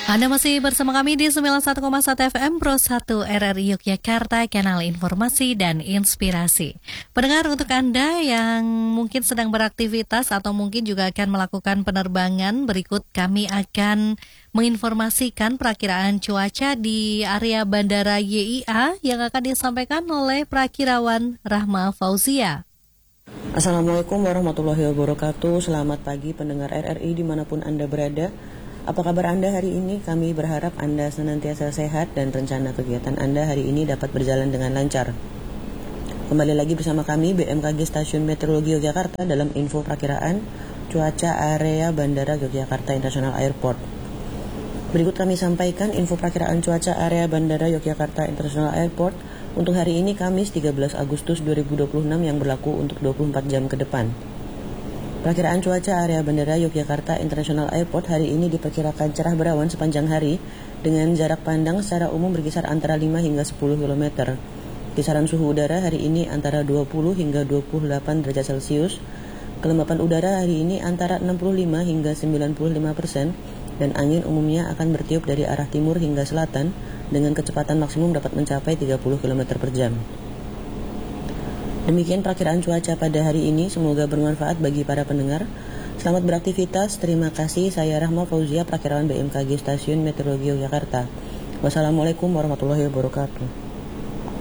Anda masih bersama kami di 91,1 FM Pro 1 RRI Yogyakarta, kanal informasi dan inspirasi. Pendengar, untuk Anda yang mungkin sedang beraktivitas atau mungkin juga akan melakukan penerbangan, berikut kami akan menginformasikan perakiraan cuaca di area Bandara YIA yang akan disampaikan oleh Prakirawan Rahma Fauzia. Assalamualaikum warahmatullahi wabarakatuh. Selamat pagi pendengar RRI dimanapun Anda berada. Apa kabar Anda hari ini? Kami berharap Anda senantiasa sehat dan rencana kegiatan Anda hari ini dapat berjalan dengan lancar. Kembali lagi bersama kami BMKG Stasiun Meteorologi Yogyakarta dalam info perakiraan cuaca area Bandara Yogyakarta International Airport. Berikut kami sampaikan info perakiraan cuaca area Bandara Yogyakarta International Airport untuk hari ini Kamis 13 Agustus 2026 yang berlaku untuk 24 jam ke depan. Perakiraan cuaca area Bandara Yogyakarta International Airport hari ini diperkirakan cerah berawan sepanjang hari dengan jarak pandang secara umum berkisar antara 5 hingga 10 km. Kisaran suhu udara hari ini antara 20 hingga 28 derajat Celcius. Kelembapan udara hari ini antara 65 hingga 95% dan angin umumnya akan bertiup dari arah timur hingga selatan dengan kecepatan maksimum dapat mencapai 30 km per jam. Demikian perakiraan cuaca pada hari ini, semoga bermanfaat bagi para pendengar. Selamat beraktivitas, terima kasih. Saya Rahma Fauzia, Prakirawan BMKG Stasiun Meteorologi Yogyakarta. Wassalamualaikum warahmatullahi wabarakatuh.